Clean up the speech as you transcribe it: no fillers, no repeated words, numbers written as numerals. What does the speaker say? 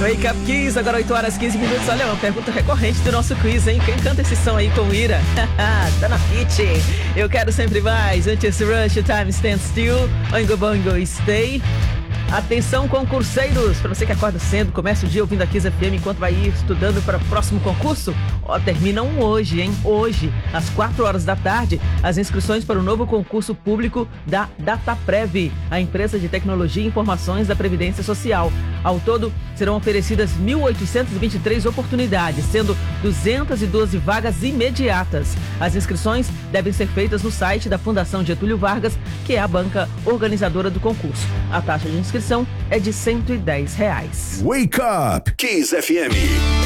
Wake Up Kiss, agora 8 horas 15 minutos. Olha, uma pergunta recorrente do nosso quiz, hein? Quem canta esse som aí com ira? Tá na fit. Eu quero sempre mais. Antes Rush, Time Stand Still, Oingo Boingo Stay. Atenção, concurseiros, para você que acorda cedo, começa o dia ouvindo a Kiss FM enquanto vai ir estudando para o próximo concurso. Terminam hoje, hein? Hoje, às 4 horas da tarde, as inscrições para o novo concurso público da Dataprev, a empresa de tecnologia e informações da Previdência Social. Ao todo, serão oferecidas 1.823 oportunidades, sendo 212 vagas imediatas. As inscrições devem ser feitas no site da Fundação Getúlio Vargas, que é a banca organizadora do concurso. A taxa de inscrição é de R$ 110. Wake Up Kiss FM.